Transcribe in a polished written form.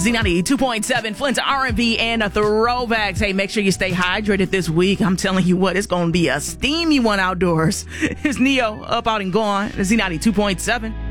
Z92.7, Flint's R&B and throwbacks. Hey, make sure you stay hydrated this week. I'm telling you what, it's going to be a steamy one outdoors. It's Neo, Up, Out, and Gone, Z92.7.